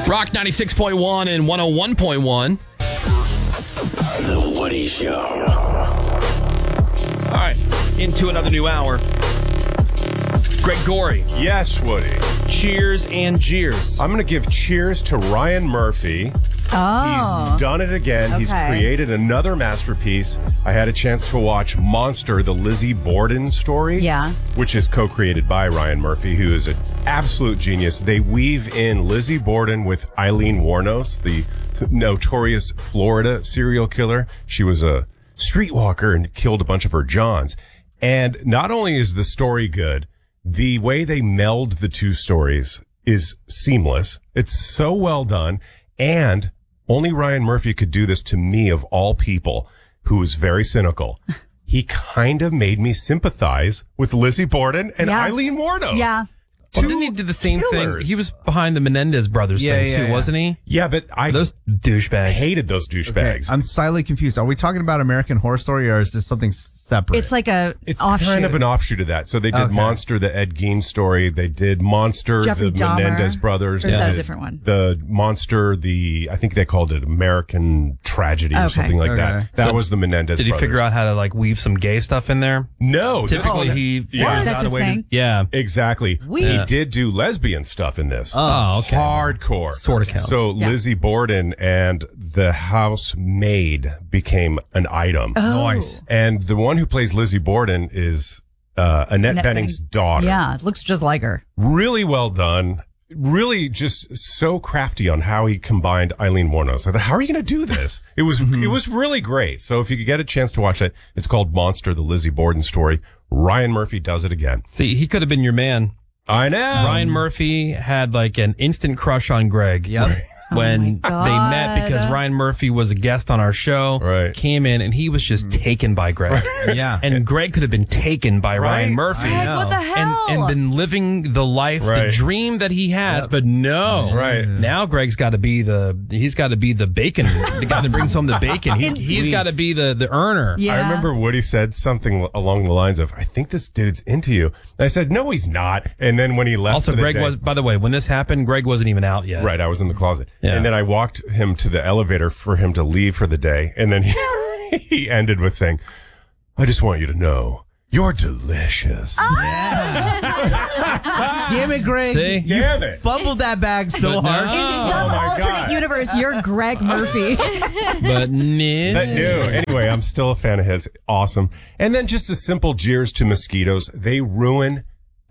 Rock 96.1 and 101.1. The Woody Show. All right, into another new hour. Greg Gorey, Yes, Woody. cheers and jeers. I'm going to give cheers to Ryan Murphy. Oh. He's done it again. He's Okay. created another masterpiece. I had a chance to watch Monster, the Lizzie Borden story. Yeah. Which is co-created by Ryan Murphy, who is an absolute genius. They weave in Lizzie Borden with Eileen Wuornos, the notorious Florida serial killer. She was a streetwalker and killed a bunch of her Johns. And not only is the story good, the way they meld the two stories is seamless. It's so well done. And only Ryan Murphy could do this to me, of all people, who is very cynical. He kind of made me sympathize with Lizzie Borden and Yeah. Eileen Wuornos. Yeah. Well, didn't he do the same killers. thing? He was behind the Menendez brothers thing, too, wasn't he? Yeah, but I Those douchebags. hated those douchebags. I'm slightly confused. Are we talking about American Horror Story, or is this something separate? It's like a It's offshoot. kind of an offshoot of that. So they did Okay. Monster, the Ed Gein story. They did Monster, Jeffrey the Dahmer. Menendez brothers. Or is They that a did different one? The Monster, I think they called it American Tragedy or Okay. something like Okay. that. That So was the Menendez Did he brothers. figure out how to, like, weave some gay stuff in there? No. Typically, this- he Yeah. figures That's out a his way thing? to... Yeah. Exactly. He did do lesbian stuff in this. Oh, okay. Hardcore. Sort of counts. So Yeah. Lizzie Borden and the housemaid became an item. Oh. Nice. And the one who plays Lizzie Borden is Annette Annette Bening's Bening's daughter. Yeah, it looks just like her. Really well done. Really just so crafty on how he combined Eileen Wuornos. I thought, how are you going to do this? It was really great. So if you could get a chance to watch it, it's called Monster, the Lizzie Borden story. Ryan Murphy does it again. See, he could have been your man. I know. Ryan Murphy had, like, an instant crush on Greg. Yep. When Oh my they God. met, because Ryan Murphy was a guest on our show, Right. came in and he was just taken by Greg. Yeah. And Greg could have been taken by Ryan Right? Murphy I Greg, know. what the and, hell? and been living the life, the Right. dream that he has, but no. Right. Now Greg's got to be he's got to be the bacon, the guy that brings home the bacon. He's got to be the earner. Yeah. I remember Woody said something along the lines of, I think this dude's into you. And I said, no, he's not. And then when he left Also, for the Greg day- was, by the way, when this happened, Greg wasn't even out yet. Right, I was in the closet. Yeah. And then I walked him to the elevator for him to leave for the day. And then he ended with saying, I just want you to know, you're delicious. Damn it, Greg. See? Damn it. Fumbled that bag so But hard. no. In some my alternate God. universe, you're Greg Murphy. But no. But no, anyway, I'm still a fan of his. Awesome. And then just a simple jeers to mosquitoes. They ruin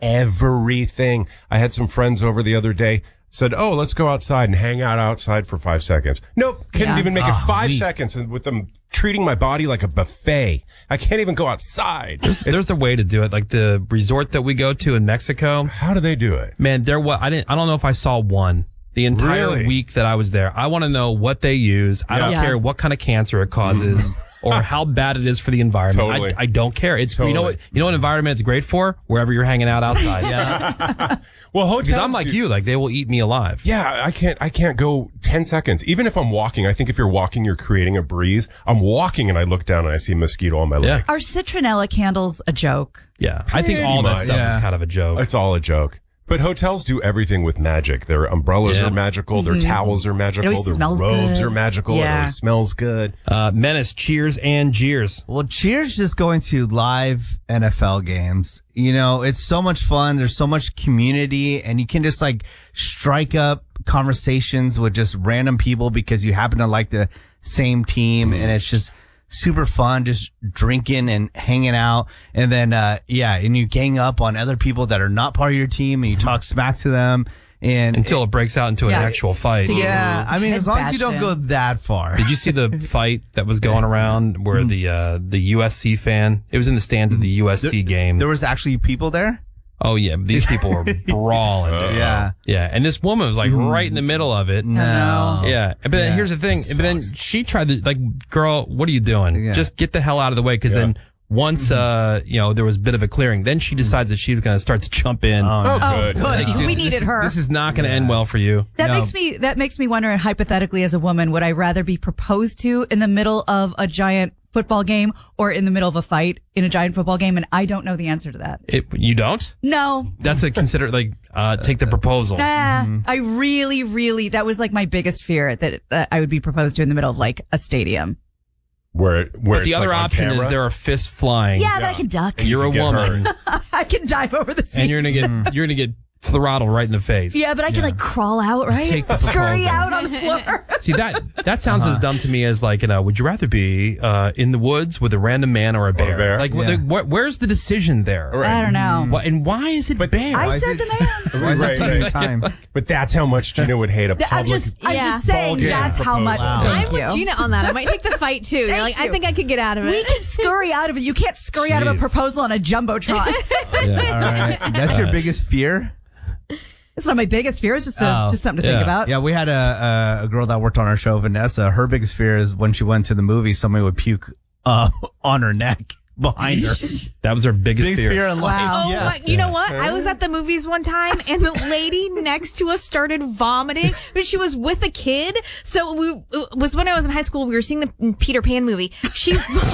everything. I had some friends over the other day, said, oh, let's go outside and hang out outside for 5 seconds. Nope. Couldn't Yeah. even make it 5 neat. seconds, and with them treating my body like a buffet. I can't even go outside. There's a way to do it. Like the resort that we go to in Mexico. How do they do it? Man, I don't know if I saw one the entire Really? week that I was there. I want to know what they use. I don't Yeah. care what kind of cancer it causes or how bad it is for the environment. Totally. I don't care. It's you know Totally. what environment it's great for? Wherever you're hanging out outside. Yeah. Well, hotels Because I'm like do- you, like they will eat me alive. Yeah, I can't go 10 seconds. Even if I'm walking, I think if you're walking, you're creating a breeze. I'm walking and I look down and I see a mosquito on my leg. Are citronella candles a joke? Yeah. I think all that much. stuff Yeah. is kind of a joke. It's all a joke. But hotels do everything with magic. Their umbrellas Yeah. are magical. Their towels are magical. always Their smells robes good. are magical. It Yeah. always smells good. Menace, cheers and jeers. Well, cheers just going to live NFL games. You know, it's so much fun. There's so much community, and you can just like strike up conversations with just random people because you happen to like the same team, and it's just super fun, just drinking and hanging out. And then, and you gang up on other people that are not part of your team, and you talk smack to them. And Until it breaks out into an Yeah. actual fight. yeah, I mean, Head as long as you don't bashed go in. that far. Did you see the fight that was going around where the USC fan? It was in the stands of the USC game. There was actually people there. Oh yeah, these people were brawling. Dude. Yeah. Yeah, and this woman was like right in the middle of it. No. Yeah, but then Yeah. here's the thing. But then she tried to girl, what are you doing? Yeah. Just get the hell out of the way. Because then once there was a bit of a clearing, then she decides that she was going to start to jump in. Oh, Oh, good. good. Like, dude, We this needed is- her. This is not going to end well for you. That No. makes me wonder, hypothetically, as a woman, would I rather be proposed to in the middle of a giant football game or in the middle of a fight in a giant football game, and I don't know the answer to that. You don't? No. That's a consider take the proposal. Nah, I really, that was like my biggest fear, that I would be proposed to in the middle of like a stadium. Where But the it's, other like, on option is camera. there are fists flying. Yeah, but I can duck. You're a get woman, I can dive over the seat. and you're gonna get throttled right in the face. Yeah, but I can like crawl out, right? Take the Scurry proposal. out on the floor. See, that sounds as dumb to me as like, would you rather be in the woods with a random man or a bear? bear. Like, Yeah. where's the decision there? Right. I don't know. And why is it bear? I said the man. Why is Right, that taking right. time? But that's how much Gina would hate a I'm public. just Yeah. saying ball game that's how much. proposal. Wow. I'm Thank with you. Gina on that. I might take the fight too. You're Thank like, I you. think I could get out of it. We can scurry out of it. You can't scurry out of a Jeez. proposal on a jumbotron. Yeah. All right. That's your biggest fear? It's not my biggest fear. It's just something to think Yeah. about. Yeah, we had a girl that worked on our show, Vanessa. Her biggest fear is when she went to the movie, somebody would puke on her neck behind her. That was her biggest Biggest fear. fear in life. Wow. Oh, Yeah. my, you know what? I was at the movies one time and the lady next to us started vomiting, but she was with a kid. So it was when I was in high school. We were seeing the Peter Pan movie. But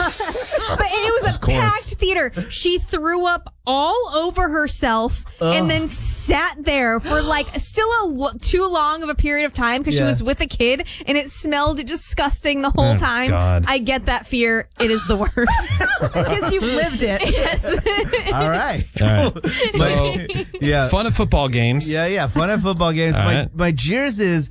it was a packed theater. She threw up all over herself and then sat there for like still too long of a period of time because she Yeah. was with a kid and it smelled disgusting the whole time. God. I get that fear. It is the worst. Because you've lived it. Yes. All right. All right. So, Yeah. fun at football games. Yeah. Fun at football games. All My right. my jeers is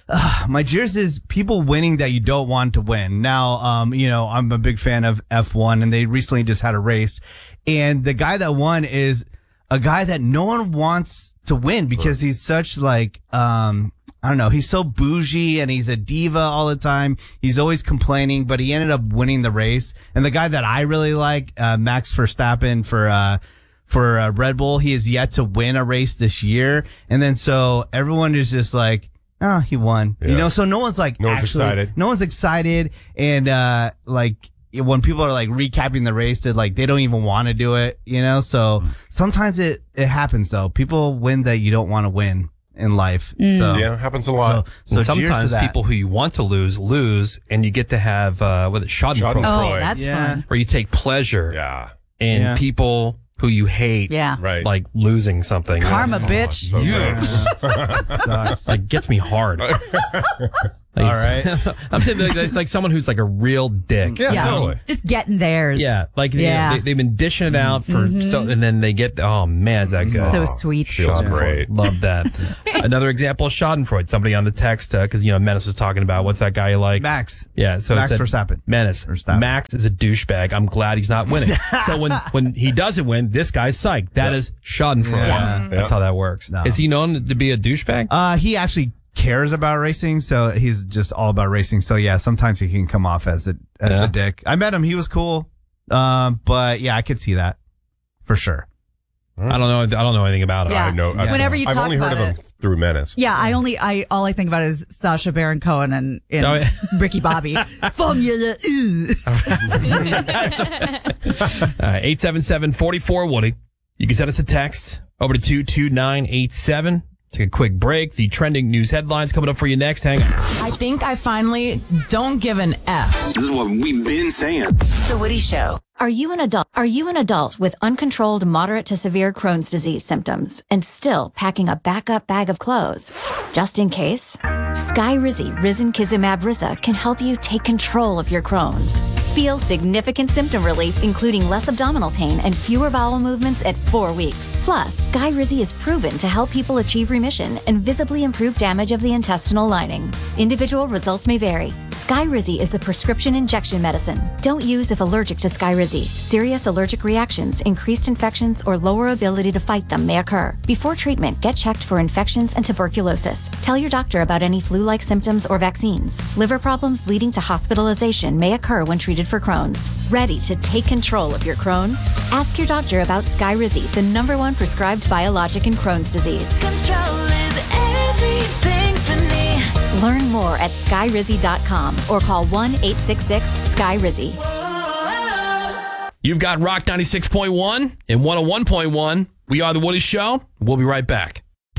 people winning that you don't want to win. Now, I'm a big fan of F1, and they recently just had a race, and the guy that won is a guy that no one wants to win because he's such like I don't know. He's so bougie and he's a diva all the time. He's always complaining, but he ended up winning the race. And the guy that I really like, Max Verstappen for Red Bull, he is yet to win a race this year. And then so everyone is just like, oh, he won. Yeah. So no one's like, No one's excited. No one's excited. And, when people are like recapping the race, they don't even want to do it, So sometimes it happens though. People win that you don't want to win in life. So Yeah, happens a lot. So And cheers to sometimes that. people who you want to lose, and you get to have Schadenfreude, Oh, Freud. that's Yeah. fun. where you take pleasure Yeah. in Yeah. people who you hate, Yeah. Right. like losing something. Karma, That's- bitch. So sucks. Like gets me hard. All right. I'm saying like, it's like someone who's like a real dick. Yeah, totally. Just getting theirs. Yeah, like Yeah. they've been dishing it out for so, and then they get oh man, is that good? So sweet. Feels Schadenfreude. great. Love that. Another example of Schadenfreude. Somebody on the text because Menace was talking about what's that guy you like? Max. Yeah, so it Max said, Verstappen. Menace. Verstappen. Max is a douchebag. I'm glad he's not winning. So when he doesn't win, this guy's psyched. That is Schadenfreude. Yeah. That's how that works. No. Is he known to be a douchebag? He actually cares about racing, so he's just all about racing. So yeah, sometimes he can come off as Yeah. a dick. I met him; he was cool. But yeah, I could see that for sure. I don't know anything about him. Yeah. I know. Whenever you I've talk only heard about of him through Menace. Yeah, all I think about is Sacha Baron Cohen and Oh, yeah. Ricky Bobby. Formula. 877-44-WOODY. You can send us a text over to 22987. Take a quick break. The trending news headlines coming up for you next. Hang on. I think I finally don't give an F. This is what we've been saying. The Woody Show. Are you an adult with uncontrolled moderate to severe Crohn's disease symptoms and still packing a backup bag of clothes? Just in case? Skyrizi Risankizumab Riza can help you take control of your Crohn's. Feel significant symptom relief, including less abdominal pain and fewer bowel movements at 4 weeks. Plus, Skyrizi is proven to help people achieve remission and visibly improve damage of the intestinal lining. Individual results may vary. Skyrizi is a prescription injection medicine. Don't use if allergic to Skyrizi. Serious allergic reactions, increased infections, or lower ability to fight them may occur. Before treatment, get checked for infections and tuberculosis. Tell your doctor about any flu-like symptoms or vaccines. Liver problems leading to hospitalization may occur when treated for Crohn's. Ready to take control of your Crohn's? Ask your doctor about Skyrizi, the #1 prescribed biologic in Crohn's disease. Control is everything to me. Learn more at skyrizi.com or call 1-866-SKYRIZI. You've got Rock 96.1 and 101.1. We are The Woody Show. We'll be right back.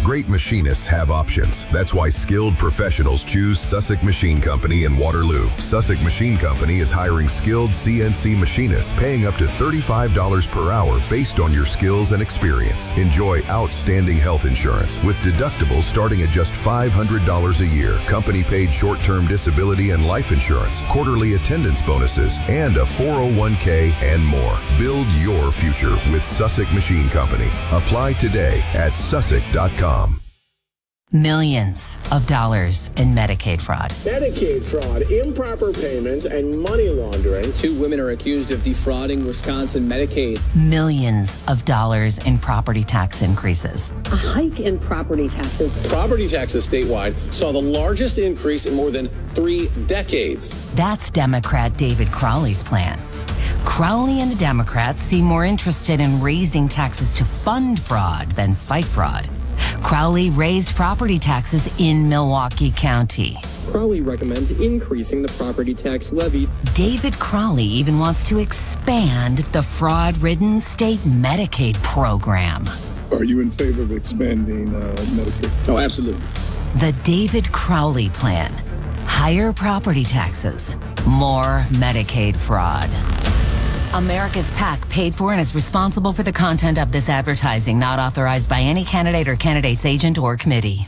Great machinists have options. That's why skilled professionals choose Sussex Machine Company in Waterloo. Sussex Machine Company is hiring skilled CNC machinists, paying up to $35 per hour based on your skills and experience. Enjoy outstanding health insurance with deductibles starting at just $500 a year, company-paid short-term disability and life insurance, quarterly attendance bonuses, and a 401k and more. Build your future with Sussex Machine Company. Apply today at sussex.com. Millions of dollars in Medicaid fraud. Medicaid fraud, improper payments, and money laundering. 2 women are accused of defrauding Wisconsin Medicaid. Millions of dollars in property tax increases. A hike in property taxes. Property taxes statewide saw the largest increase in more than 3 decades. That's Democrat David Crowley's plan. Crowley and the Democrats seem more interested in raising taxes to fund fraud than fight fraud. Crowley raised property taxes in Milwaukee County. Crowley recommends increasing the property tax levy. David Crowley even wants to expand the fraud-ridden state Medicaid program. Are you in favor of expanding Medicaid? Oh, absolutely. The David Crowley plan. Higher property taxes, more Medicaid fraud. America's PAC paid for and is responsible for the content of this advertising, not authorized by any candidate or candidate's agent or committee.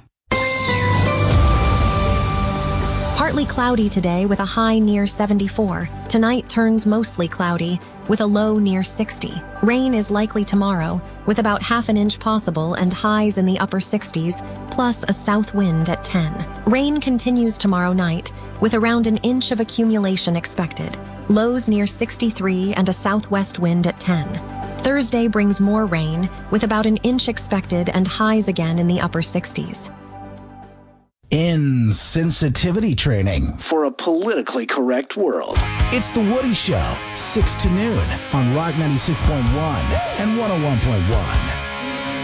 Partly cloudy today with a high near 74. Tonight turns mostly cloudy with a low near 60. Rain is likely tomorrow with about half an inch possible and highs in the upper 60s, plus a south wind at 10. Rain continues tomorrow night with around an inch of accumulation expected. Lows near 63 and a southwest wind at 10. Thursday brings more rain with about an inch expected and highs again in the upper 60s. Insensitivity training for a politically correct world. It's The Woody Show, 6 to noon on Rock 96.1 and 101.1.